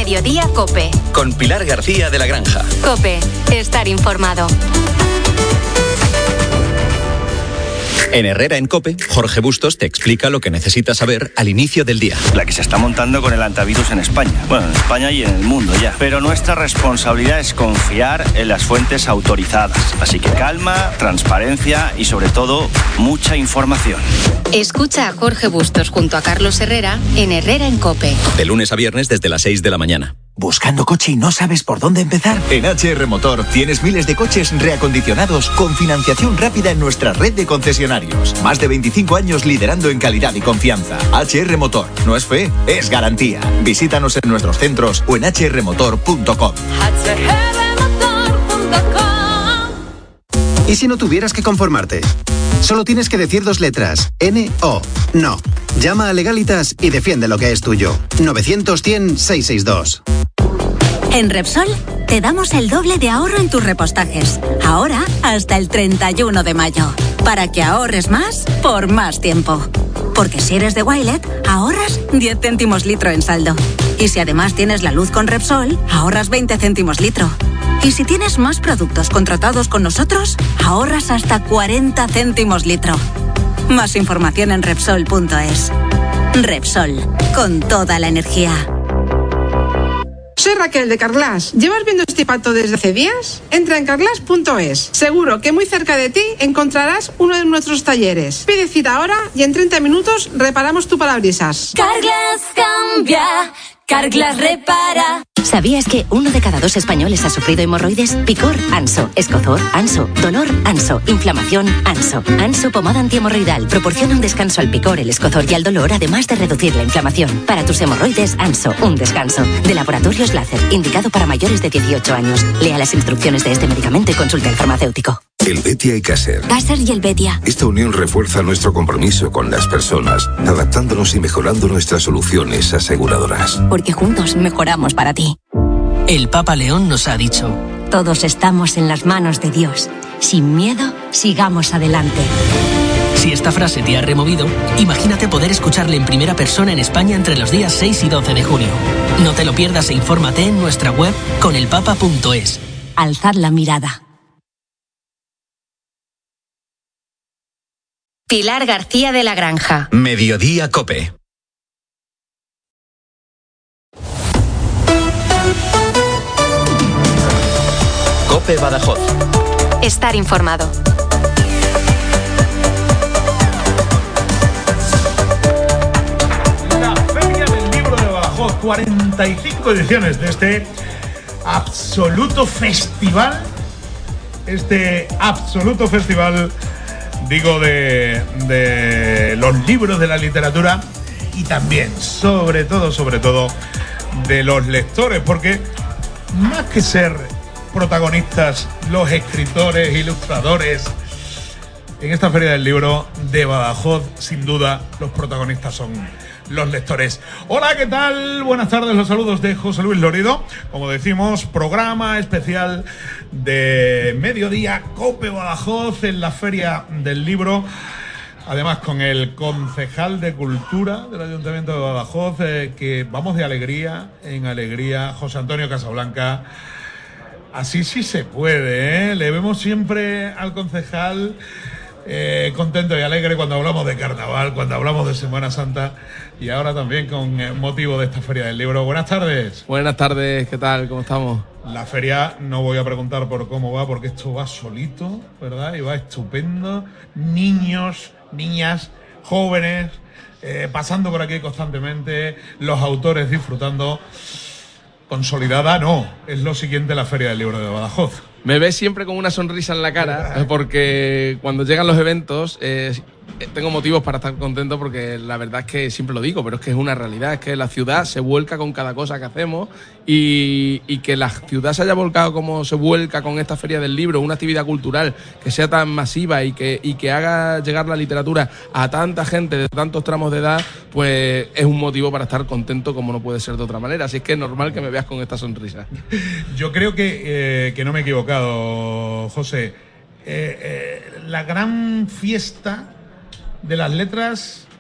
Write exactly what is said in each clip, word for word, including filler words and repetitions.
Mediodía COPE. Con Pilar García de la Granja. COPE. Estar informado. En Herrera en COPE, Jorge Bustos te explica lo que necesitas saber al inicio del día. La que se está montando con el antivirus en España. Bueno, en España y en el mundo ya. Pero nuestra responsabilidad es confiar en las fuentes autorizadas. Así que calma, transparencia y sobre todo, mucha información. Escucha a Jorge Bustos junto a Carlos Herrera en Herrera en COPE. De lunes a viernes desde las seis de la mañana. ¿Buscando coche y no sabes por dónde empezar? En H R Motor tienes miles de coches reacondicionados con financiación rápida en nuestra red de concesionarios. Más de veinticinco años liderando en calidad y confianza. H R Motor. No es fe, es garantía. Visítanos en nuestros centros o en h r motor punto com. hache erre motor punto com. ¿Y si no tuvieras que conformarte? Solo tienes que decir dos letras. N O. No. Llama a Legalitas y defiende lo que es tuyo. novecientos cien seiscientos sesenta y dos. En Repsol te damos el doble de ahorro en tus repostajes. Ahora hasta el treinta y uno de mayo. Para que ahorres más por más tiempo. Porque si eres de Wilet, ahorras diez céntimos litro en saldo. Y si además tienes la luz con Repsol, ahorras veinte céntimos litro. Y si tienes más productos contratados con nosotros, ahorras hasta cuarenta céntimos litro. Más información en Repsol punto es. Repsol, con toda la energía. Soy Raquel de Carglass. ¿Llevas viendo este pato desde hace días? Entra en carglass punto es. Seguro que muy cerca de ti encontrarás uno de nuestros talleres. Pide cita ahora y en treinta minutos reparamos tu parabrisas. Carglass cambia, Carglass repara. ¿Sabías que uno de cada dos españoles ha sufrido hemorroides? Picor, Anso. Escozor, Anso. Dolor, Anso. Inflamación, Anso. Anso pomada antihemorroidal proporciona un descanso al picor, el escozor y al dolor, además de reducir la inflamación. Para tus hemorroides, Anso, un descanso. De Laboratorios Láser, indicado para mayores de dieciocho años. Lea las instrucciones de este medicamento y consulte al farmacéutico. Helvetia y Caser. Caser y Helvetia. Esta unión refuerza nuestro compromiso con las personas, adaptándonos y mejorando nuestras soluciones aseguradoras. Porque juntos mejoramos para ti. El Papa León nos ha dicho: todos estamos en las manos de Dios. Sin miedo, sigamos adelante. Si esta frase te ha removido, imagínate poder escucharle en primera persona en España entre los días seis y doce de junio. No te lo pierdas e infórmate en nuestra web con el papa punto es. Alzad la mirada. Pilar García de la Granja. Mediodía COPE. COPE Badajoz. Estar informado. La Feria del Libro de Badajoz, cuarenta y cinco ediciones de este absoluto festival. Este absoluto festival, digo, de, de los libros, de la literatura y también, sobre todo, sobre todo, de los lectores, porque más que ser protagonistas los escritores, ilustradores, en esta Feria del Libro de Badajoz, sin duda, los protagonistas son los lectores. Hola, ¿qué tal? Buenas tardes, los saludos de José Luis Lorido. Como decimos, programa especial de Mediodía COPE Badajoz en la Feria del Libro. Además, con el concejal de Cultura del Ayuntamiento de Badajoz, eh, que vamos de alegría en alegría, José Antonio Casablanca. Así sí se puede, ¿eh? Le vemos siempre al concejal eh, contento y alegre cuando hablamos de carnaval, cuando hablamos de Semana Santa y ahora también con eh, motivo de esta Feria del Libro. Buenas tardes. Buenas tardes, ¿qué tal? ¿Cómo estamos? La feria, no voy a preguntar por cómo va, porque esto va solito, ¿verdad? Y va estupendo. Niños, niñas, jóvenes, eh, pasando por aquí constantemente, los autores disfrutando. Consolidada no, es lo siguiente la Feria del Libro de Badajoz. Me ves siempre con una sonrisa en la cara, porque cuando llegan los eventos eh, tengo motivos para estar contento, porque la verdad es que siempre lo digo, pero es que es una realidad, es que la ciudad se vuelca con cada cosa que hacemos y, y que la ciudad se haya volcado como se vuelca con esta Feria del Libro, una actividad cultural que sea tan masiva y que, y que haga llegar la literatura a tanta gente de tantos tramos de edad, pues es un motivo para estar contento como no puede ser de otra manera. Así es que es normal que me veas con esta sonrisa. Yo creo que, eh, que no me he equivocado, José. Eh, eh, la gran fiesta de las letras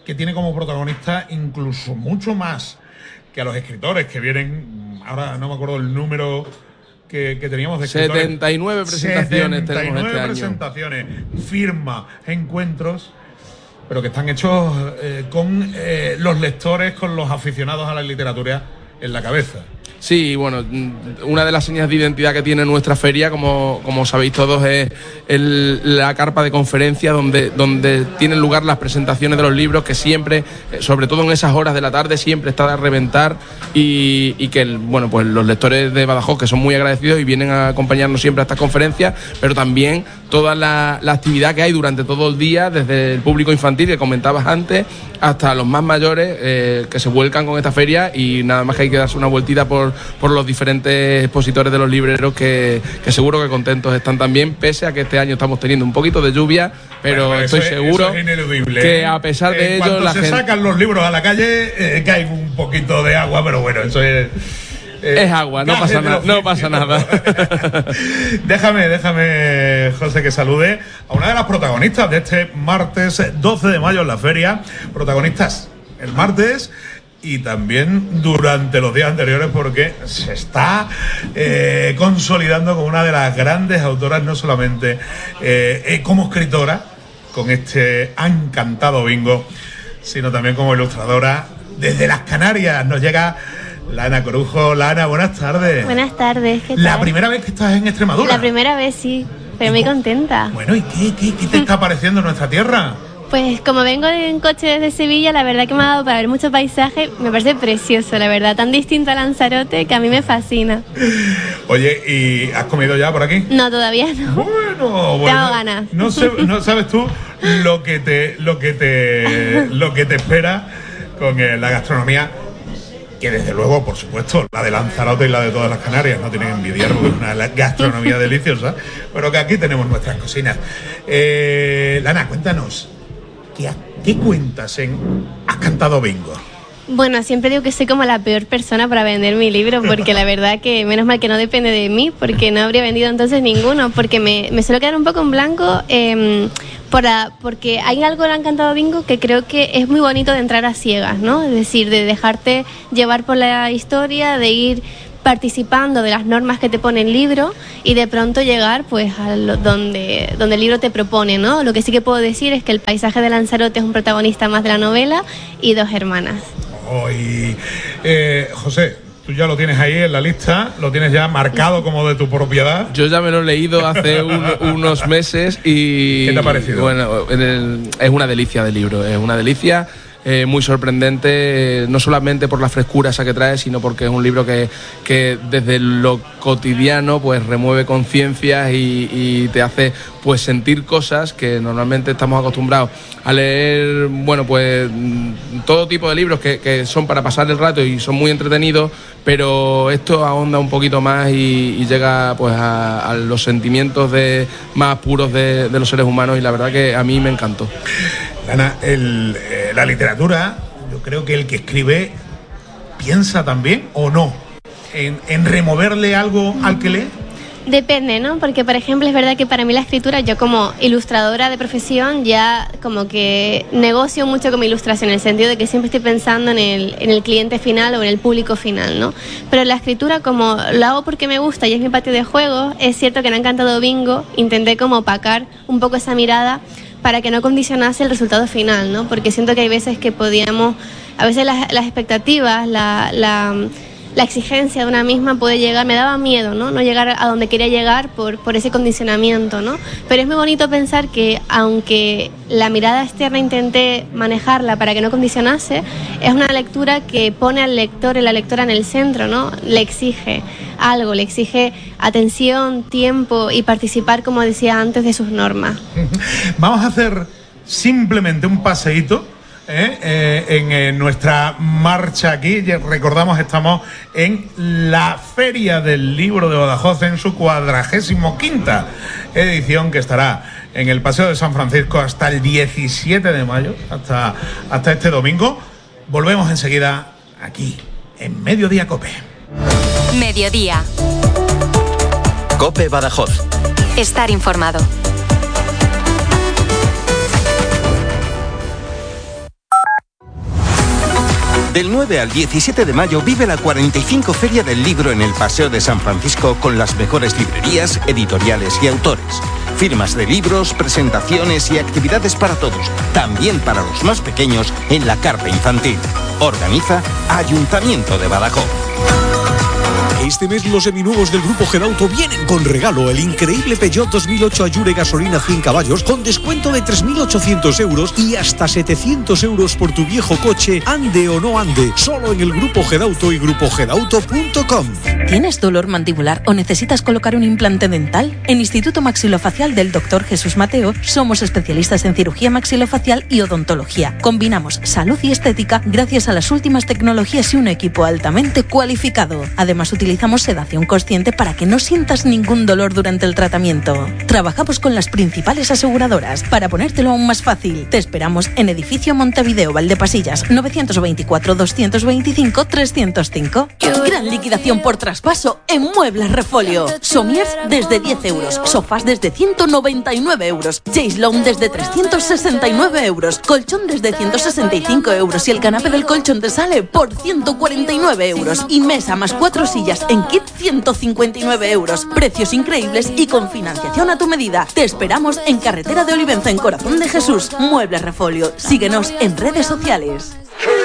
que tiene como protagonista incluso mucho más que a los escritores que vienen, ahora no me acuerdo el número que, que teníamos de escritores. setenta y nueve presentaciones setenta y nueve tenemos este presentaciones, firmas, encuentros, pero que están hechos eh, con eh, los lectores, con los aficionados a la literatura en la cabeza. Sí, bueno, una de las señas de identidad que tiene nuestra feria, como, como sabéis todos, es el, la carpa de conferencia donde, donde tienen lugar las presentaciones de los libros, que siempre, sobre todo en esas horas de la tarde, siempre está a reventar y, y que, bueno, pues los lectores de Badajoz, que son muy agradecidos y vienen a acompañarnos siempre a estas conferencias, pero también toda la, la actividad que hay durante todo el día, desde el público infantil que comentabas antes, hasta los más mayores eh, que se vuelcan con esta feria, y nada más que hay que darse una vueltita por, por los diferentes expositores de los libreros que, que seguro que contentos están también, pese a que este año estamos teniendo un poquito de lluvia, pero bueno, estoy es, seguro es que a pesar de eh, ello la se gente... sacan los libros a la calle eh, cae un poquito de agua, pero bueno, eso es... Eh, es agua, no pasa nada, no pasa nada. déjame, déjame, José, que salude a una de las protagonistas de este martes doce de mayo en la feria. Protagonistas el martes y también durante los días anteriores, porque se está eh, consolidando como una de las grandes autoras, no solamente eh, como escritora, con este Han cantado bingo, sino también como ilustradora. Desde las Canarias nos llega Lana Corujo. Lana, buenas tardes. Buenas tardes, ¿qué tal? ¿La primera vez que estás en Extremadura? La primera vez, sí, pero muy contenta. Bueno, ¿y qué, qué, qué te está pareciendo nuestra tierra? Pues como vengo en coche desde Sevilla, la verdad que me ha dado para ver muchos paisajes, me parece precioso, la verdad, tan distinto a Lanzarote que a mí me fascina. Oye, ¿y has comido ya por aquí? No, todavía no. Bueno, bueno. Tengo ganas. No, sé, no sabes tú lo que te, lo que te, lo que te espera con eh, la gastronomía, que desde luego, por supuesto, la de Lanzarote y la de todas las Canarias no tienen que envidiar porque es una gastronomía deliciosa, pero que aquí tenemos nuestras cocinas. Eh, Lana, cuéntanos, ¿qué, ¿qué cuentas en Has cantado bingo? Bueno, siempre digo que soy como la peor persona para vender mi libro, porque la verdad que menos mal que no depende de mí, porque no habría vendido entonces ninguno, porque me, me suelo quedar un poco en blanco, eh, por la, porque hay algo en Han cantado bingo que creo que es muy bonito de entrar a ciegas, ¿no? Es decir, de dejarte llevar por la historia, de ir participando de las normas que te pone el libro y de pronto llegar pues a lo, donde, donde el libro te propone, ¿no? Lo que sí que puedo decir es que el paisaje de Lanzarote es un protagonista más de la novela y dos hermanas. Oh, y, eh, José, tú ya lo tienes ahí en la lista, lo tienes ya marcado como de tu propiedad. Yo ya me lo he leído hace un, unos meses y... ¿Qué te ha parecido? Bueno, en el, es una delicia de libro, es una delicia... Eh, muy sorprendente, eh, no solamente por la frescura esa que trae, sino porque es un libro que, que desde lo cotidiano pues remueve conciencias y, y te hace pues sentir cosas que normalmente estamos acostumbrados a leer, bueno, pues todo tipo de libros que, que son para pasar el rato y son muy entretenidos, pero esto ahonda un poquito más y, y llega pues a, a los sentimientos de, más puros de, de los seres humanos, y la verdad que a mí me encantó. Ana, el, eh, la literatura, yo creo que el que escribe piensa también, ¿o no?, en, en removerle algo al que lee. Depende, ¿no? Porque, por ejemplo, es verdad que para mí la escritura, yo como ilustradora de profesión, ya como que negocio mucho con mi ilustración, en el sentido de que siempre estoy pensando en el, en el cliente final o en el público final, ¿no? Pero la escritura, como lo hago porque me gusta y es mi patio de juegos, es cierto que en Han cantado bingo intenté como opacar un poco esa mirada para que no condicionase el resultado final, ¿no? Porque siento que hay veces que podíamos, a veces las, las expectativas, la, la, la exigencia de una misma puede llegar, me daba miedo, ¿no? No llegar a donde quería llegar por, por ese condicionamiento, ¿no? Pero es muy bonito pensar que aunque la mirada externa intenté manejarla para que no condicionase, es una lectura que pone al lector y la lectora en el centro, ¿no? Le exige algo, le exige atención, tiempo y participar, como decía antes, de sus normas. Vamos a hacer simplemente un paseíto ¿eh? Eh, en eh, nuestra marcha aquí. Recordamos, estamos en la Feria del Libro de Badajoz en su cuadragésimo quinta edición, que estará en el Paseo de San Francisco hasta el diecisiete de mayo, hasta, hasta este domingo. Volvemos enseguida aquí en Mediodía Cope. Mediodía. Cope Badajoz. Estar informado. Del nueve al diecisiete de mayo vive la cuarenta y cinco Feria del Libro en el Paseo de San Francisco con las mejores librerías, editoriales y autores. Firmas de libros, presentaciones y actividades para todos, también para los más pequeños en la carpa infantil. Organiza Ayuntamiento de Badajoz. Este mes los seminuevos del Grupo Gedauto vienen con regalo: el increíble Peugeot dos mil ocho Allure gasolina cien caballos con descuento de tres mil ochocientos euros y hasta setecientos euros por tu viejo coche, ande o no ande, solo en el Grupo Gedauto y grupo gedauto punto com. ¿Tienes dolor mandibular o necesitas colocar un implante dental? En Instituto Maxilofacial del doctor Jesús Mateo somos especialistas en cirugía maxilofacial y odontología. Combinamos salud y estética gracias a las últimas tecnologías y un equipo altamente cualificado. Además, utilizamos sedación consciente para que no sientas ningún dolor durante el tratamiento. Trabajamos con las principales aseguradoras. Para ponértelo aún más fácil, te esperamos en Edificio Montevideo, Valdepasillas, novecientos veinticuatro, doscientos veinticinco, trescientos cinco. Gran liquidación por traspaso en Muebles Refolio. Somiers desde diez euros, sofás desde ciento noventa y nueve euros, Chaiselong desde trescientos sesenta y nueve euros, colchón desde ciento sesenta y cinco euros y el canapé del colchón te sale por ciento cuarenta y nueve euros y mesa más cuatro sillas en kit ciento cincuenta y nueve euros. Precios increíbles y con financiación a tu medida. Te esperamos en Carretera de Olivenza, en Corazón de Jesús. Muebles Refolio. Síguenos en redes sociales.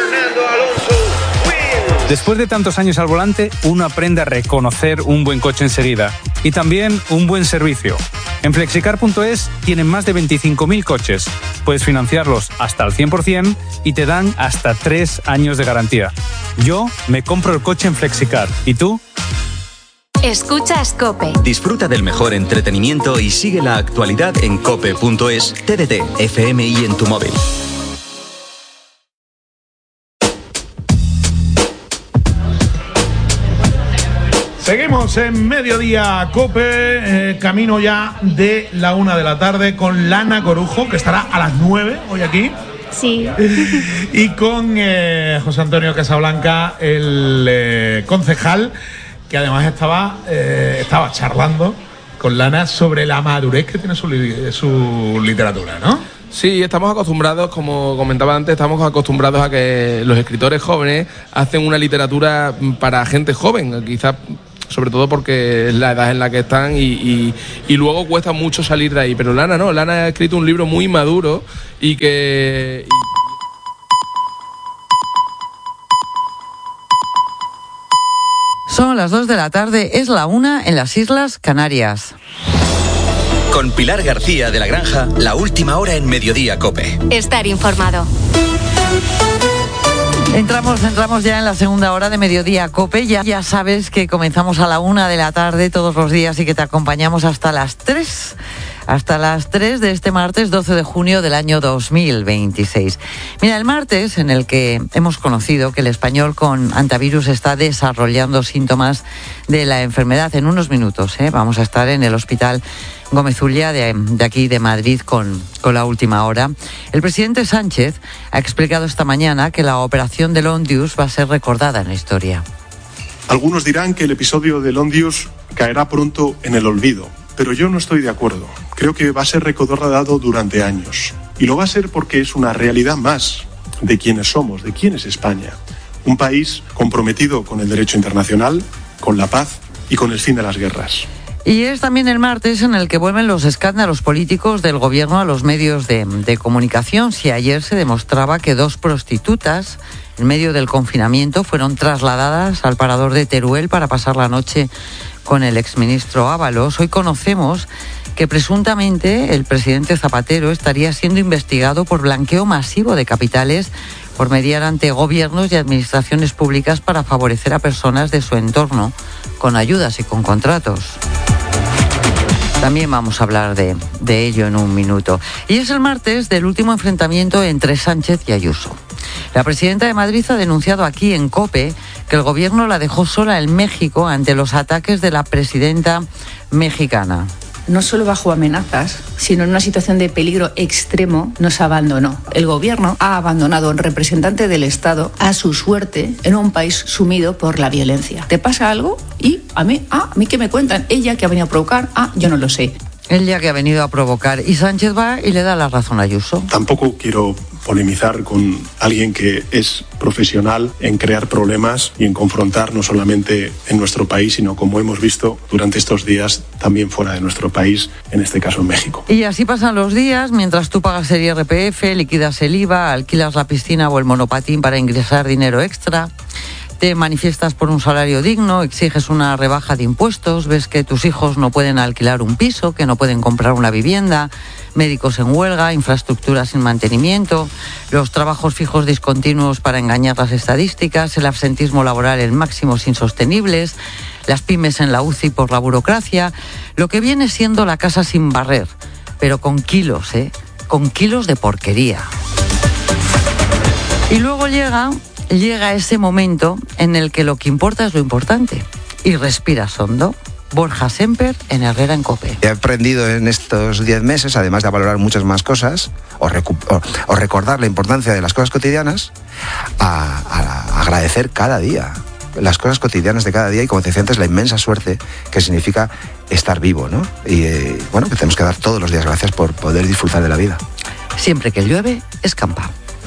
Después de tantos años al volante, uno aprende a reconocer un buen coche enseguida y también un buen servicio. En flexicar punto es tienen más de veinticinco mil coches. Puedes financiarlos hasta al cien por ciento y te dan hasta tres años de garantía. Yo me compro el coche en Flexicar. ¿Y tú? Escuchas COPE. Disfruta del mejor entretenimiento y sigue la actualidad en cope punto es, T D T, F M y en tu móvil. Seguimos en Mediodía COPE, eh, camino ya de la una de la tarde con Lana Corujo, que estará a las nueve hoy aquí. Sí. Y con eh, José Antonio Casablanca, el eh, concejal, que además estaba, eh, estaba charlando con Lana sobre la madurez que tiene su, li- su literatura, ¿no? Sí, estamos acostumbrados, como comentaba antes, estamos acostumbrados a que los escritores jóvenes hacen una literatura para gente joven, quizás sobre todo porque es la edad en la que están y, y, y luego cuesta mucho salir de ahí. Pero Lana no, Lana ha escrito un libro muy maduro y que... Y... Son las dos de la tarde, es la una en las Islas Canarias. Con Pilar García de la Granja, la última hora en Mediodía COPE. Estar informado. Entramos, entramos ya en la segunda hora de Mediodía COPE. Ya, ya sabes que comenzamos a la una de la tarde todos los días y que te acompañamos hasta las tres. Hasta las tres de este martes doce de junio del año dos mil veintiséis. Mira, el martes en el que hemos conocido que el español con antivirus está desarrollando síntomas de la enfermedad. En unos minutos, ¿eh? Vamos a estar en el hospital Gómez Ulla de, de aquí de Madrid con, con la última hora. El presidente Sánchez ha explicado esta mañana que la operación de Londius va a ser recordada en la historia. Algunos dirán que el episodio de Londius caerá pronto en el olvido, pero yo no estoy de acuerdo. Creo que va a ser recordado durante años. Y lo va a ser porque es una realidad más de quiénes somos, de quién es España. Un país comprometido con el derecho internacional, con la paz y con el fin de las guerras. Y es también el martes en el que vuelven los escándalos políticos del gobierno a los medios de, de comunicación. Si ayer se demostraba que dos prostitutas en medio del confinamiento fueron trasladadas al parador de Teruel para pasar la noche con el exministro Ábalos, hoy conocemos que presuntamente el presidente Zapatero estaría siendo investigado por blanqueo masivo de capitales por mediar ante gobiernos y administraciones públicas para favorecer a personas de su entorno con ayudas y con contratos. También vamos a hablar de, de ello en un minuto. Y es el martes del último enfrentamiento entre Sánchez y Ayuso. La presidenta de Madrid ha denunciado aquí en COPE que el gobierno la dejó sola en México ante los ataques de la presidenta mexicana. No solo bajo amenazas, sino en una situación de peligro extremo, nos abandonó. El gobierno ha abandonado a un representante del Estado a su suerte en un país sumido por la violencia. ¿Te pasa algo? Y a mí, ah, a mí que me cuentan, ella que ha venido a provocar, ah, yo no lo sé. El día que ha venido a provocar. Y Sánchez va y le da la razón a Ayuso. Tampoco quiero polemizar con alguien que es profesional en crear problemas y en confrontar no solamente en nuestro país, sino como hemos visto durante estos días también fuera de nuestro país, en este caso en México. Y así pasan los días mientras tú pagas el I R P F, liquidas el I V A, alquilas la piscina o el monopatín para ingresar dinero extra. Te manifiestas por un salario digno, exiges una rebaja de impuestos, ves que tus hijos no pueden alquilar un piso, que no pueden comprar una vivienda, médicos en huelga, infraestructuras sin mantenimiento, los trabajos fijos discontinuos para engañar las estadísticas, el absentismo laboral en máximos insostenibles, las pymes en la U C I por la burocracia, lo que viene siendo la casa sin barrer, pero con kilos, ¿eh? Con kilos de porquería. Y luego llega... Llega ese momento en el que lo que importa es lo importante. Y respiras hondo. Borja Semper en Herrera en COPE. He aprendido en estos diez meses, además de valorar muchas más cosas, o, recu- o, o recordar la importancia de las cosas cotidianas, a, a, a agradecer cada día las cosas cotidianas de cada día y, como te decía antes, la inmensa suerte que significa estar vivo, ¿no? Y eh, bueno, que tenemos que dar todos los días gracias por poder disfrutar de la vida. Siempre que llueve, escampa.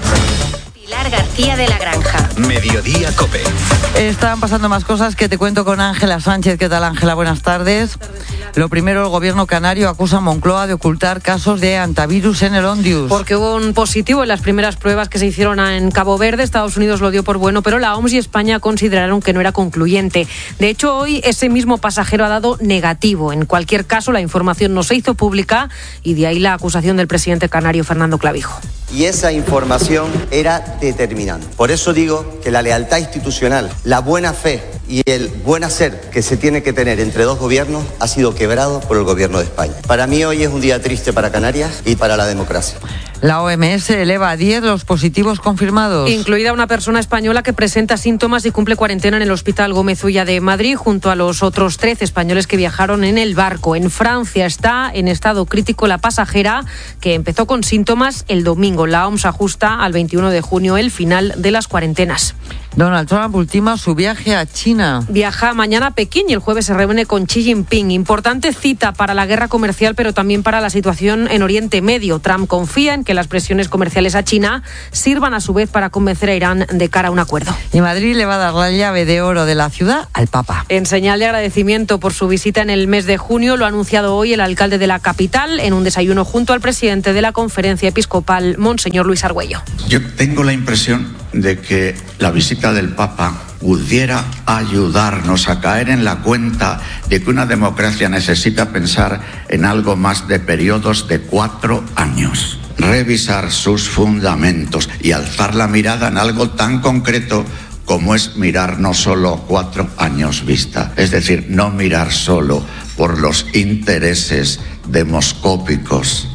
Pilar García de la Granja. Mediodía COPE. Están pasando más cosas que te cuento con Ángela Sánchez. ¿Qué tal, Ángela? Buenas tardes. Lo primero, el gobierno canario acusa a Moncloa de ocultar casos de antivirus en el Ondius. Porque hubo un positivo en las primeras pruebas que se hicieron en Cabo Verde. Estados Unidos lo dio por bueno, pero la O M S y España consideraron que no era concluyente. De hecho, hoy ese mismo pasajero ha dado negativo. En cualquier caso, la información no se hizo pública y de ahí la acusación del presidente canario Fernando Clavijo. Y esa información era determinante. Por eso digo que la lealtad institucional, la buena fe y el buen hacer que se tiene que tener entre dos gobiernos ha sido quebrado por el gobierno de España. Para mí hoy es un día triste para Canarias y para la democracia. La O M S eleva a diez los positivos confirmados. Incluida una persona española que presenta síntomas y cumple cuarentena en el Hospital Gómez Ulla de Madrid, junto a los otros trece españoles que viajaron en el barco. En Francia está en estado crítico la pasajera, que empezó con síntomas el domingo. La O M S ajusta al veintiuno de junio el final de las cuarentenas. Donald Trump ultima su viaje a China. Viaja mañana a Pekín y el jueves se reúne con Xi Jinping. Importante cita para la guerra comercial, pero también para la situación en Oriente Medio. Trump confía en que las presiones comerciales a China sirvan a su vez para convencer a Irán de cara a un acuerdo. Y Madrid le va a dar la llave de oro de la ciudad al Papa. En señal de agradecimiento por su visita en el mes de junio, lo ha anunciado hoy el alcalde de la capital en un desayuno junto al presidente de la Conferencia Episcopal, Monseñor Luis Argüello. Yo tengo la impresión de que la visita del Papa pudiera ayudarnos a caer en la cuenta de que una democracia necesita pensar en algo más de periodos de cuatro años, revisar sus fundamentos y alzar la mirada en algo tan concreto como es mirar no solo cuatro años vista, es decir, no mirar solo por los intereses demoscópicos.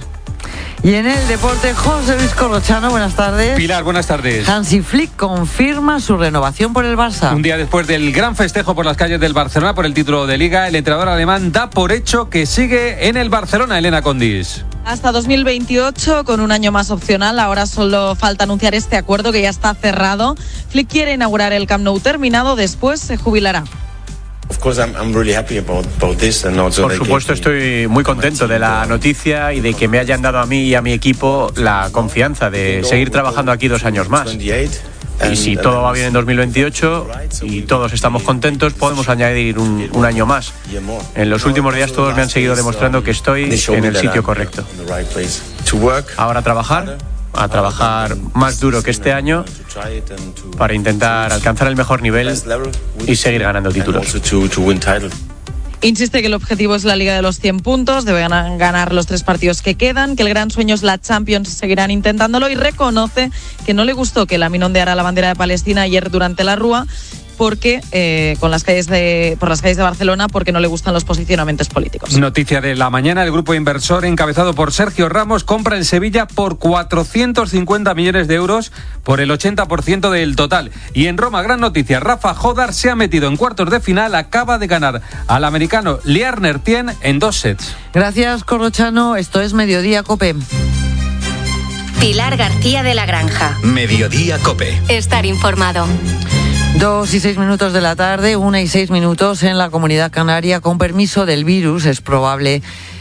Y en el deporte, José Luis Corrochano, buenas tardes. Pilar, buenas tardes. Hansi Flick confirma su renovación por el Barça. Un día después del gran festejo por las calles del Barcelona por el título de Liga, el entrenador alemán da por hecho que sigue en el Barcelona. Elena Condis. Hasta dos mil veintiocho, con un año más opcional. Ahora solo falta anunciar este acuerdo que ya está cerrado. Flick quiere inaugurar el Camp Nou terminado, después se jubilará. Por supuesto, estoy muy contento de la noticia y de que me hayan dado a mí y a mi equipo la confianza de seguir trabajando aquí dos años más. Y si todo va bien en dos mil veintiocho y todos estamos contentos, podemos añadir un, un año más. En los últimos días todos me han seguido demostrando que estoy en el sitio correcto. Ahora a trabajar, a trabajar más duro que este año para intentar alcanzar el mejor nivel y seguir ganando títulos. Insiste que el objetivo es la Liga de los cien puntos, deben ganar los tres partidos que quedan, que el gran sueño es la Champions, seguirán intentándolo, y reconoce que no le gustó que Lamine ondeara la bandera de Palestina ayer durante la Rúa, porque eh, con las calles de, por las calles de Barcelona, porque no le gustan los posicionamientos políticos. Noticia de la mañana: el grupo inversor encabezado por Sergio Ramos compra en Sevilla por cuatrocientos cincuenta millones de euros, por el ochenta por ciento del total. Y en Roma, gran noticia: Rafa Jodar se ha metido en cuartos de final, acaba de ganar al americano Liar Nertien en dos sets. Gracias, Corrochano. Esto es Mediodía COPE. Pilar García de la Granja. Mediodía COPE. Estar informado. Dos y seis minutos de la tarde, una y seis minutos en la Comunidad Canaria. Con permiso del virus, es probable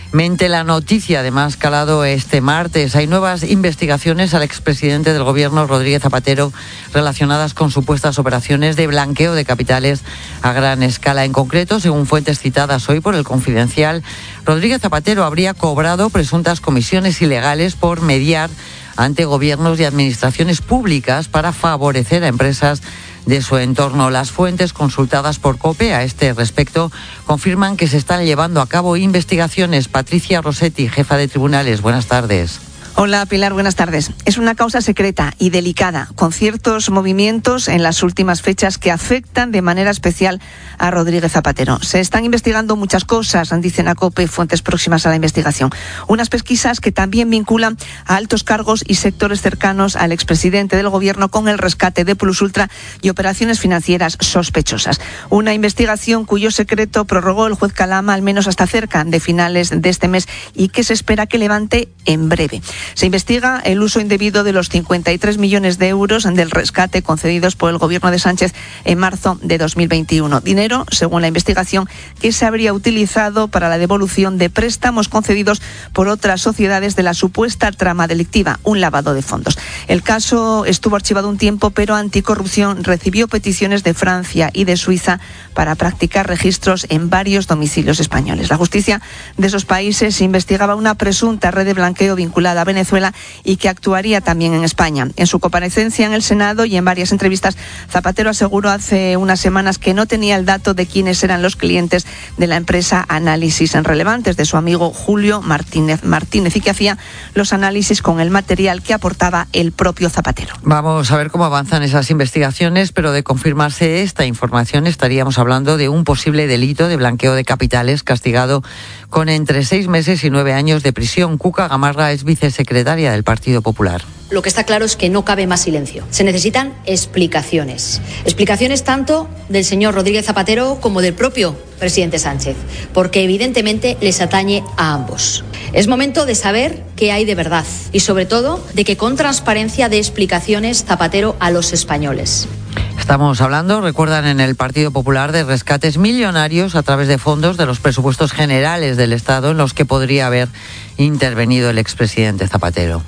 la noticia además calado este martes. Hay nuevas investigaciones al expresidente del gobierno, Rodríguez Zapatero, relacionadas con supuestas operaciones de blanqueo de capitales a gran escala. En concreto, según fuentes citadas hoy por El Confidencial, Rodríguez Zapatero habría cobrado presuntas comisiones ilegales por mediar ante gobiernos y administraciones públicas para favorecer a empresas de su entorno. Las fuentes consultadas por COPE a este respecto confirman que se están llevando a cabo investigaciones. Patricia Rossetti, jefa de tribunales, buenas tardes. Hola Pilar, buenas tardes. Es una causa secreta y delicada, con ciertos movimientos en las últimas fechas que afectan de manera especial a Rodríguez Zapatero. Se están investigando muchas cosas, dicen a COPE fuentes próximas a la investigación. Unas pesquisas que también vinculan a altos cargos y sectores cercanos al expresidente del gobierno con el rescate de Plus Ultra y operaciones financieras sospechosas. Una investigación cuyo secreto prorrogó el juez Calama al menos hasta cerca de finales de este mes y que se espera que levante en breve. Se investiga el uso indebido de los cincuenta y tres millones de euros del rescate concedidos por el gobierno de Sánchez en marzo de dos mil veintiuno. Dinero, según la investigación, que se habría utilizado para la devolución de préstamos concedidos por otras sociedades de la supuesta trama delictiva, un lavado de fondos. El caso estuvo archivado un tiempo, pero Anticorrupción recibió peticiones de Francia y de Suiza para practicar registros en varios domicilios españoles. La justicia de esos países investigaba una presunta red de blanqueo vinculada a Venezuela y que actuaría también en España. En su comparecencia en el Senado y en varias entrevistas, Zapatero aseguró hace unas semanas que no tenía el dato de quiénes eran los clientes de la empresa Análisis Relevantes de su amigo Julio Martínez Martínez y que hacía los análisis con el material que aportaba el propio Zapatero. Vamos a ver cómo avanzan esas investigaciones, pero de confirmarse esta información estaríamos hablando de un posible delito de blanqueo de capitales castigado con entre seis meses y nueve años de prisión. Cuca Gamarra es vicesecretaria del Partido Popular. Lo que está claro es que no cabe más silencio. Se necesitan explicaciones. Explicaciones tanto del señor Rodríguez Zapatero como del propio presidente Sánchez, porque evidentemente les atañe a ambos. Es momento de saber qué hay de verdad y sobre todo de que con transparencia dé explicaciones Zapatero a los españoles. Estamos hablando, recuerdan, en el Partido Popular de rescates millonarios a través de fondos de los presupuestos generales del Estado en los que podría haber intervenido el expresidente Zapatero.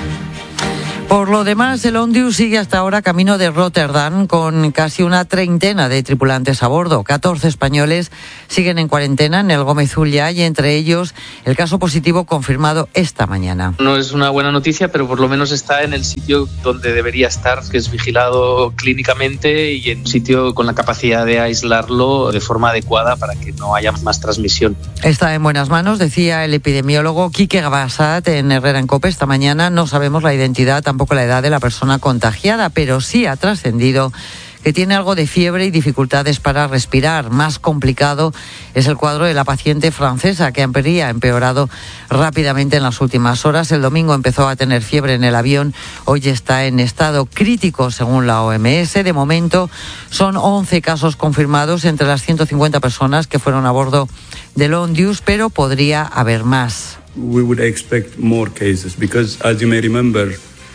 Por lo demás, el Ondius sigue hasta ahora camino de Rotterdam con casi una treintena de tripulantes a bordo. catorce españoles siguen en cuarentena en el Gómez Ulla y entre ellos el caso positivo confirmado esta mañana. No es una buena noticia, pero por lo menos está en el sitio donde debería estar, que es vigilado clínicamente y en un sitio con la capacidad de aislarlo de forma adecuada para que no haya más transmisión. Está en buenas manos, decía el epidemiólogo Quique Gabassat en Herrera en COPE esta mañana. No sabemos la identidad, tampoco la edad de la persona contagiada, pero sí ha trascendido que tiene algo de fiebre y dificultades para respirar. Más complicado es el cuadro de la paciente francesa, que habría empeorado rápidamente en las últimas horas. El domingo empezó a tener fiebre en el avión, hoy está en estado crítico según la O M S. De momento son once casos confirmados entre las ciento cincuenta personas que fueron a bordo del Ondius, pero podría haber más. We would expect more cases because, as you may remember,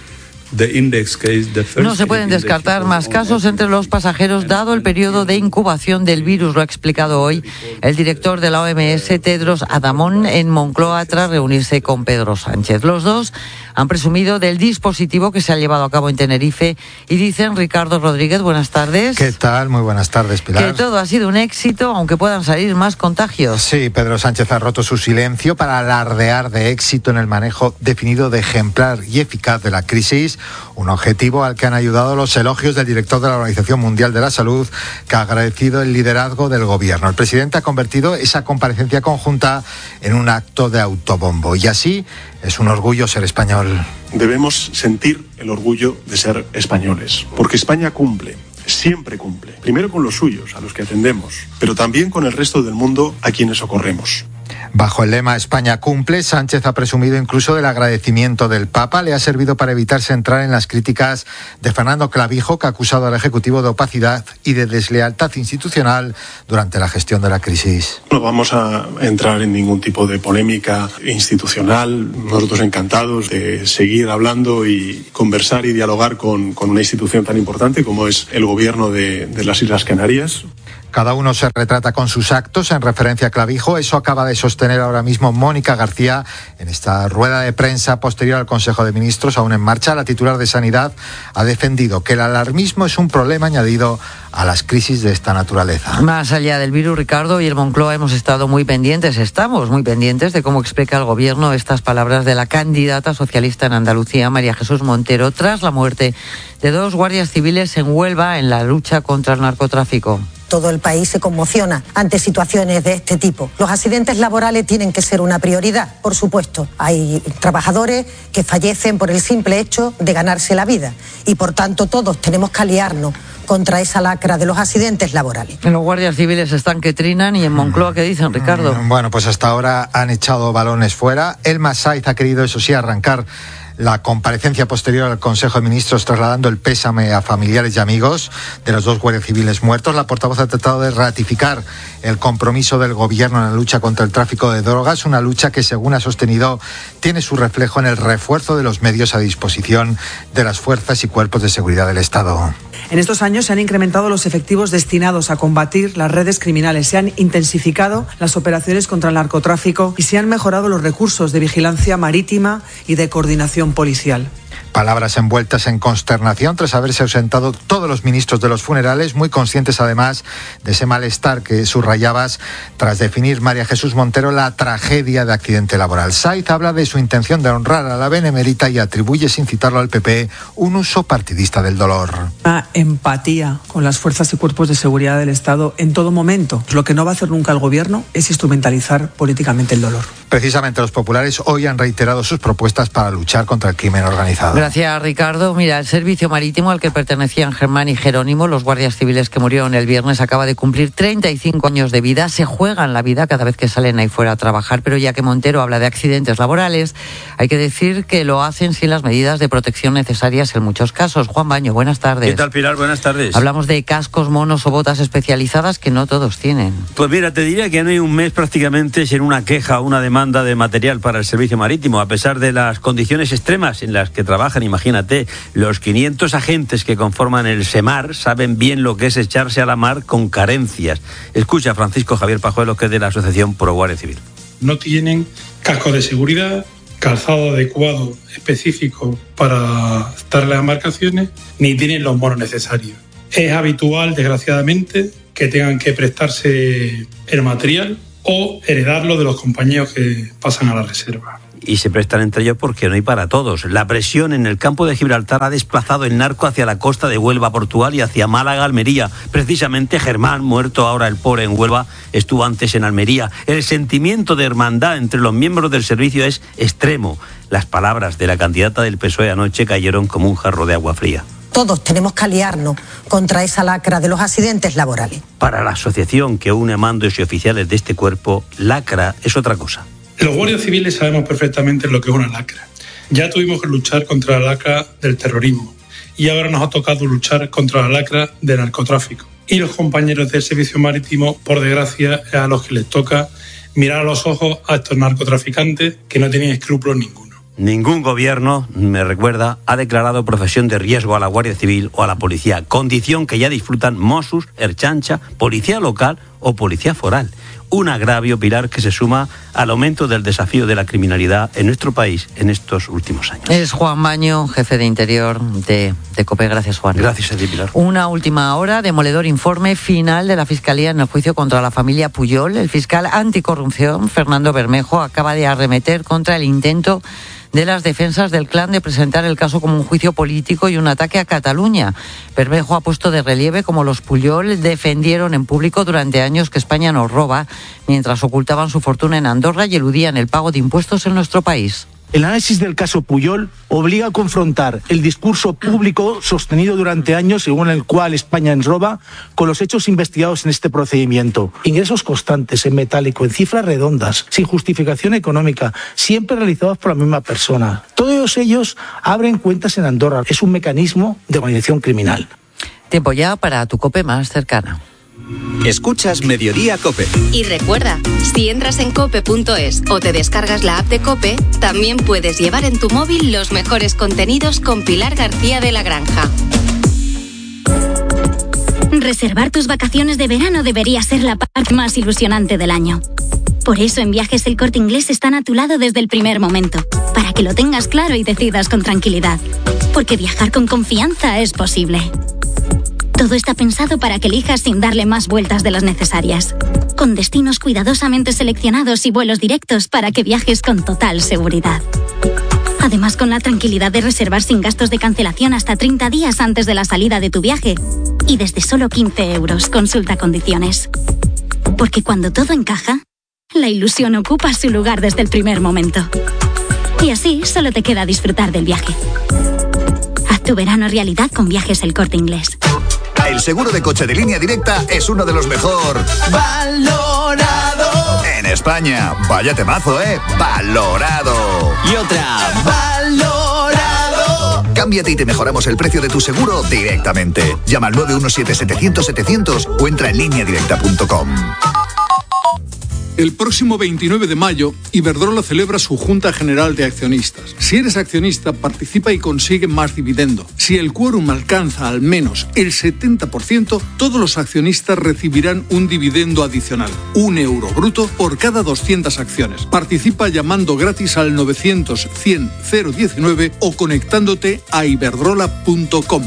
no se pueden descartar más casos entre los pasajeros dado el periodo de incubación del virus, lo ha explicado hoy el director de la O M S, Tedros Adhanom, en Moncloa tras reunirse con Pedro Sánchez. Los dos han presumido del dispositivo que se ha llevado a cabo en Tenerife y dicen, Ricardo Rodríguez, buenas tardes. ¿Qué tal? Muy buenas tardes, Pilar. Que todo ha sido un éxito, aunque puedan salir más contagios. Sí, Pedro Sánchez ha roto su silencio para alardear de éxito en el manejo definido de ejemplar y eficaz de la crisis. Un objetivo al que han ayudado los elogios del director de la Organización Mundial de la Salud, que ha agradecido el liderazgo del gobierno. El presidente ha convertido esa comparecencia conjunta en un acto de autobombo y así es un orgullo ser español. Debemos sentir el orgullo de ser españoles, porque España cumple, siempre cumple, primero con los suyos, a los que atendemos, pero también con el resto del mundo a quienes socorremos. Bajo el lema España cumple, Sánchez ha presumido incluso del agradecimiento del Papa. Le ha servido para evitarse entrar en las críticas de Fernando Clavijo, que ha acusado al Ejecutivo de opacidad y de deslealtad institucional durante la gestión de la crisis. No vamos a entrar en ningún tipo de polémica institucional. Nosotros encantados de seguir hablando y conversar y dialogar con, con una institución tan importante como es el Gobierno de, de las Islas Canarias. Cada uno se retrata con sus actos en referencia a Clavijo. Eso acaba de sostener ahora mismo Mónica García en esta rueda de prensa posterior al Consejo de Ministros aún en marcha. La titular de Sanidad ha defendido que el alarmismo es un problema añadido a las crisis de esta naturaleza. Más allá del virus, Ricardo, y el Moncloa hemos estado muy pendientes, estamos muy pendientes de cómo explica el Gobierno estas palabras de la candidata socialista en Andalucía, María Jesús Montero, tras la muerte de dos guardias civiles en Huelva en la lucha contra el narcotráfico. Todo el país se conmociona ante situaciones de este tipo. Los accidentes laborales tienen que ser una prioridad, por supuesto. Hay trabajadores que fallecen por el simple hecho de ganarse la vida y, por tanto, todos tenemos que aliarnos contra esa lacra de los accidentes laborales. Los guardias civiles están que trinan y en Moncloa, ¿qué dicen, Ricardo? Bueno, pues hasta ahora han echado balones fuera. Elma Saiz ha querido, eso sí, arrancar la comparecencia posterior al Consejo de Ministros trasladando el pésame a familiares y amigos de los dos guardias civiles muertos. La portavoz ha tratado de ratificar el compromiso del Gobierno en la lucha contra el tráfico de drogas, una lucha que, según ha sostenido, tiene su reflejo en el refuerzo de los medios a disposición de las fuerzas y cuerpos de seguridad del Estado. En estos años se han incrementado los efectivos destinados a combatir las redes criminales, se han intensificado las operaciones contra el narcotráfico y se han mejorado los recursos de vigilancia marítima y de coordinación policial. Palabras envueltas en consternación tras haberse ausentado todos los ministros de los funerales, muy conscientes además de ese malestar que subrayabas tras definir María Jesús Montero la tragedia de accidente laboral. Saiz habla de su intención de honrar a la benemérita y atribuye, sin citarlo al P P, un uso partidista del dolor. Una empatía con las fuerzas y cuerpos de seguridad del Estado en todo momento. Lo que no va a hacer nunca el Gobierno es instrumentalizar políticamente el dolor. Precisamente los populares hoy han reiterado sus propuestas para luchar contra el crimen organizado. Gracias, Ricardo. Mira, el servicio marítimo al que pertenecían Germán y Jerónimo, los guardias civiles que murieron el viernes, acaba de cumplir treinta y cinco años de vida. Se juegan la vida cada vez que salen ahí fuera a trabajar, pero ya que Montero habla de accidentes laborales, hay que decir que lo hacen sin las medidas de protección necesarias en muchos casos. Juan Baño, buenas tardes. ¿Qué tal, Pilar? Buenas tardes. Hablamos de cascos, monos o botas especializadas que no todos tienen. Pues mira, te diría que no hay un mes prácticamente sin una queja o una demanda de material para el servicio marítimo, a pesar de las condiciones extremas en las que trabajan. Imagínate, los quinientos agentes que conforman el SEMAR saben bien lo que es echarse a la mar con carencias. Escucha a Francisco Javier Pajuelo, que es de la Asociación Pro Guardia Civil. No tienen casco de seguridad, calzado adecuado, específico para estar en las embarcaciones, ni tienen los monos necesarios. Es habitual, desgraciadamente, que tengan que prestarse el material o heredarlo de los compañeros que pasan a la reserva. Y se prestan entre ellos porque no hay para todos. La presión en el campo de Gibraltar ha desplazado el narco hacia la costa de Huelva Portugal y hacia Málaga, Almería. Precisamente Germán, muerto ahora el pobre en Huelva, estuvo antes en Almería. El sentimiento de hermandad entre los miembros del servicio es extremo. Las palabras de la candidata del P S O E anoche cayeron como un jarro de agua fría. Todos tenemos que aliarnos contra esa lacra de los accidentes laborales. Para la asociación que une mandos y oficiales de este cuerpo, lacra es otra cosa. Los guardias civiles sabemos perfectamente lo que es una lacra. Ya tuvimos que luchar contra la lacra del terrorismo y ahora nos ha tocado luchar contra la lacra del narcotráfico. Y los compañeros del servicio marítimo, por desgracia, es a los que les toca mirar a los ojos a estos narcotraficantes que no tienen escrúpulos ninguno. Ningún gobierno, me recuerda, ha declarado profesión de riesgo a la Guardia Civil o a la policía, condición que ya disfrutan Mossos, Ertzaintza, policía local o policía foral. Un agravio, Pilar, que se suma al aumento del desafío de la criminalidad en nuestro país en estos últimos años. Es Juan Baño, jefe de Interior de, de COPE. Gracias, Juan. Gracias a ti, Pilar. Una última hora, demoledor informe final de la Fiscalía en el juicio contra la familia Puyol. El fiscal anticorrupción, Fernando Bermejo, acaba de arremeter contra el intento de las defensas del clan de presentar el caso como un juicio político y un ataque a Cataluña. Bermejo ha puesto de relieve cómo los Puyol defendieron en público durante años que España nos roba, mientras ocultaban su fortuna en Andorra y eludían el pago de impuestos en nuestro país. El análisis del caso Puyol obliga a confrontar el discurso público sostenido durante años, según el cual España nos roba, con los hechos investigados en este procedimiento. Ingresos constantes en metálico, en cifras redondas, sin justificación económica, siempre realizados por la misma persona. Todos ellos abren cuentas en Andorra. Es un mecanismo de organización criminal. Tiempo ya para tu COPE más cercana. Escuchas Mediodía COPE. Y recuerda, si entras en cope punto es o te descargas la app de COPE, también puedes llevar en tu móvil los mejores contenidos con Pilar García de la Granja. Reservar tus vacaciones de verano debería ser la parte más ilusionante del año. Por eso en Viajes El Corte Inglés están a tu lado desde el primer momento, para que lo tengas claro y decidas con tranquilidad. Porque viajar con confianza es posible. Todo está pensado para que elijas sin darle más vueltas de las necesarias. Con destinos cuidadosamente seleccionados y vuelos directos para que viajes con total seguridad. Además, con la tranquilidad de reservar sin gastos de cancelación hasta treinta días antes de la salida de tu viaje. Y desde solo quince euros, consulta condiciones. Porque cuando todo encaja, la ilusión ocupa su lugar desde el primer momento. Y así solo te queda disfrutar del viaje. Haz tu verano realidad con Viajes El Corte Inglés. El seguro de coche de Línea Directa es uno de los mejor valorado en España. Vaya temazo, ¿eh? Valorado. Y otra. Valorado. Cámbiate y te mejoramos el precio de tu seguro directamente. Llama al nueve uno siete, setecientos, setecientos o entra en línea directa punto com. El próximo veintinueve de mayo, Iberdrola celebra su Junta General de Accionistas. Si eres accionista, participa y consigue más dividendo. Si el quórum alcanza al menos el setenta por ciento, todos los accionistas recibirán un dividendo adicional, un euro bruto por cada doscientas acciones. Participa llamando gratis al novecientos, cien, cero diecinueve o conectándote a iberdrola punto com.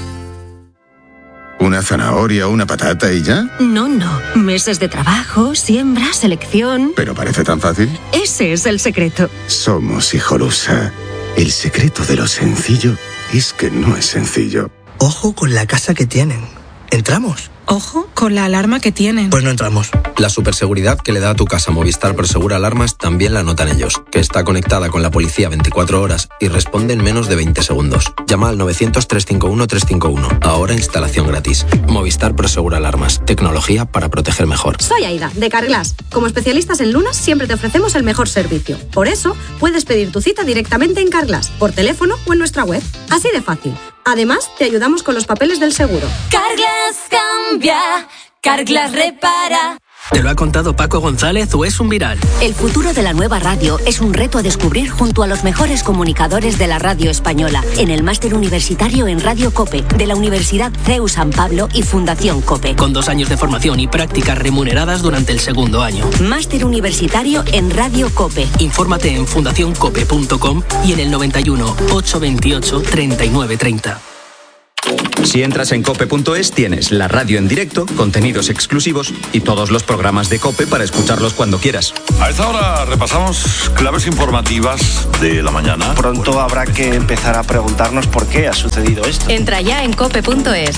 ¿Una zanahoria o una patata y ya? No, no. Meses de trabajo, siembra, selección... ¿Pero parece tan fácil? Ese es el secreto. Somos Hijolusa. El secreto de lo sencillo es que no es sencillo. Ojo con la casa que tienen. ¿Entramos? Ojo con la alarma que tienen. Pues no entramos. La superseguridad que le da a tu casa Movistar Prosegura Alarmas también la notan ellos, que está conectada con la policía veinticuatro horas y responde en menos de veinte segundos. Llama al novecientos, trescientos cincuenta y uno, trescientos cincuenta y uno. Ahora instalación gratis. Movistar Prosegura Alarmas. Tecnología para proteger mejor. Soy Aida, de Carglass. Como especialistas en lunas siempre te ofrecemos el mejor servicio. Por eso, puedes pedir tu cita directamente en Carglass, por teléfono o en nuestra web. Así de fácil. Además, te ayudamos con los papeles del seguro. Carglass cambia, Carglass repara. ¿Te lo ha contado Paco González o es un viral? El futuro de la nueva radio es un reto a descubrir junto a los mejores comunicadores de la radio española en el máster universitario en Radio COPE de la Universidad C E U San Pablo y Fundación COPE. Con dos años de formación y prácticas remuneradas durante el segundo año. Máster universitario en Radio COPE. Infórmate en fundación cope punto com y en el noventa y uno, ochocientos veintiocho, treinta y nueve treinta. Si entras en cope punto es, tienes la radio en directo, contenidos exclusivos y todos los programas de COPE para escucharlos cuando quieras. A esta hora repasamos claves informativas de la mañana. Pronto habrá que empezar a preguntarnos por qué ha sucedido esto. Entra ya en cope punto es.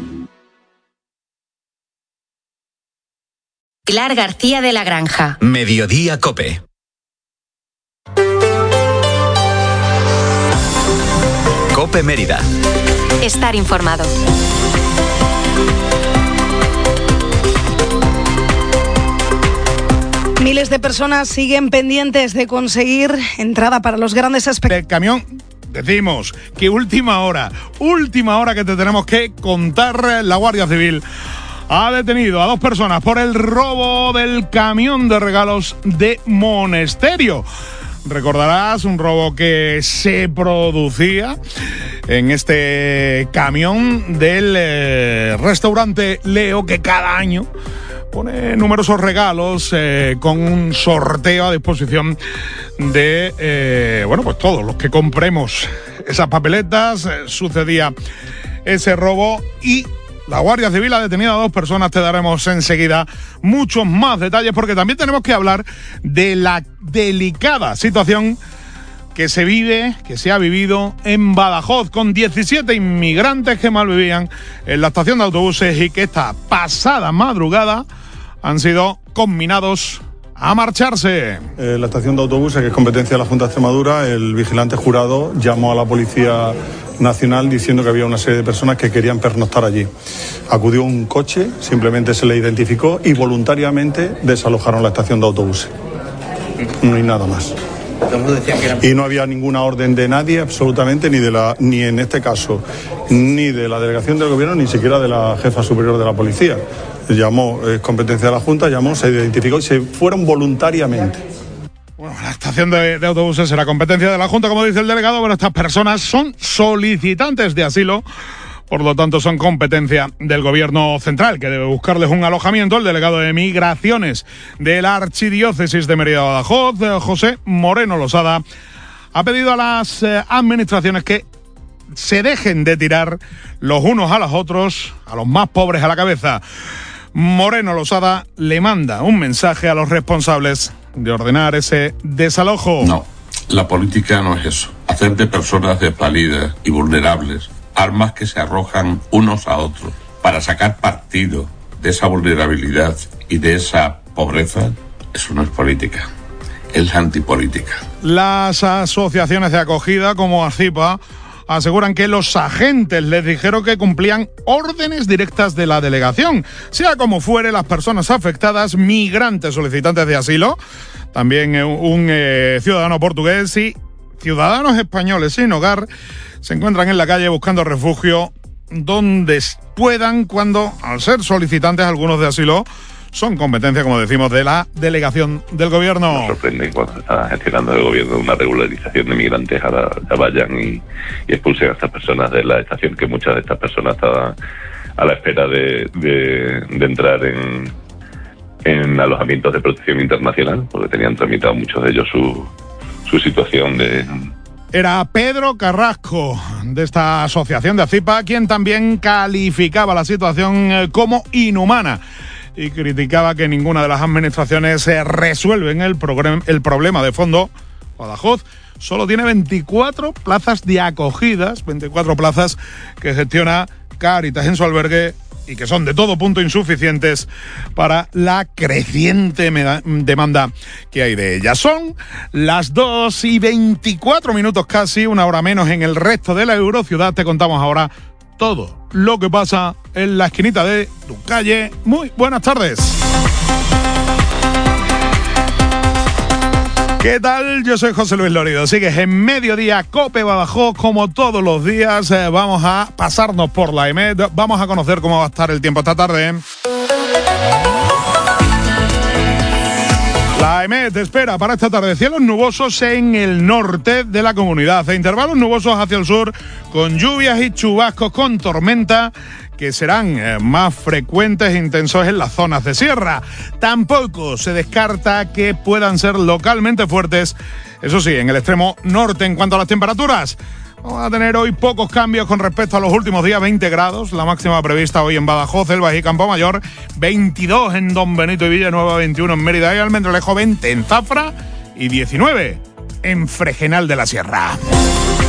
Pilar García de la Granja. Mediodía COPE. COPE Mérida. Estar informado. Miles de personas siguen pendientes de conseguir entrada para los grandes espectáculos. El camión, decimos que última hora, última hora que te tenemos que contar. La Guardia Civil ha detenido a dos personas por el robo del camión de regalos de Monesterio. Recordarás un robo que se producía en este camión del eh, restaurante Leo, que cada año pone numerosos regalos eh, con un sorteo a disposición de, eh, bueno, pues todos los que compremos esas papeletas. Eh, sucedía ese robo y la Guardia Civil ha detenido a dos personas. Te daremos enseguida muchos más detalles porque también tenemos que hablar de la delicada situación que se vive, que se ha vivido en Badajoz con diecisiete inmigrantes que malvivían en la estación de autobuses y que esta pasada madrugada han sido conminados a marcharse. En la estación de autobuses, que es competencia de la Junta de Extremadura, el vigilante jurado llamó a la Policía Nacional diciendo que había una serie de personas que querían pernoctar allí. Acudió un coche, simplemente se le identificó y voluntariamente desalojaron la estación de autobuses. No hay nada más. Y no había ninguna orden de nadie, absolutamente, ni de la, ni en este caso, ni de la delegación del gobierno, ni siquiera de la jefa superior de la policía. Llamó, es competencia de la Junta, llamó, se identificó y se fueron voluntariamente. Bueno, la estación de, de autobuses será competencia de la Junta, como dice el delegado, pero estas personas son solicitantes de asilo Por lo tanto, son competencia del gobierno central, que debe buscarles un alojamiento. El delegado de Migraciones de la Archidiócesis de Mérida-Badajoz, José Moreno Losada, ha pedido a las eh, administraciones que se dejen de tirar los unos a los otros, a los más pobres a la cabeza. Moreno Losada le manda un mensaje a los responsables de ordenar ese desalojo. No, la política no es eso. Hacer de personas desvalidas y vulnerables armas que se arrojan unos a otros para sacar partido de esa vulnerabilidad y de esa pobreza, eso no es política, es antipolítica. Las asociaciones de acogida como ACIPA aseguran que los agentes les dijeron que cumplían órdenes directas de la delegación. Sea como fuere, las personas afectadas, migrantes solicitantes de asilo, también un eh, ciudadano portugués y ciudadanos españoles sin hogar, se encuentran en la calle buscando refugio donde puedan, cuando, al ser solicitantes algunos de asilo, son competencia, como decimos, de la delegación del gobierno. Nos sorprende cuando se está gestionando el gobierno una regularización de migrantes, ahora ya vayan y, y expulsen a estas personas de la estación, que muchas de estas personas estaban a la espera de, de, de entrar en, en alojamientos de protección internacional, porque tenían tramitado muchos de ellos su, su situación de... Era Pedro Carrasco, de esta asociación de ACIPA, quien también calificaba la situación como inhumana y criticaba que ninguna de las administraciones se resuelven el, el problema de fondo. Badajoz solo tiene veinticuatro plazas de acogidas, veinticuatro plazas que gestiona Cáritas en su albergue y que son de todo punto insuficientes para la creciente demanda que hay de ellas. Son las dos y veinticuatro minutos casi, una hora menos en el resto de la Eurociudad. Te contamos ahora todo lo que pasa en la esquinita de tu calle. Muy buenas tardes. ¿Qué tal? Yo soy José Luis Lorido. Sigues en Mediodía Cope Badajoz, como todos los días. Eh, vamos a pasarnos por la EMET. Vamos a conocer cómo va a estar el tiempo esta tarde. La EMET espera para esta tarde cielos nubosos en el norte de la comunidad, e intervalos nubosos hacia el sur, con lluvias y chubascos con tormenta, que serán eh, más frecuentes e intensos en las zonas de sierra. Tampoco se descarta que puedan ser localmente fuertes, eso sí, en el extremo norte. En cuanto a las temperaturas, vamos a tener hoy pocos cambios con respecto a los últimos días. veinte grados, la máxima prevista hoy en Badajoz, Elvas y Campomayor, veintidós en Don Benito y Villanueva, veintiuno en Mérida y Almendralejo, veinte en Zafra y diecinueve en Fregenal de la Sierra.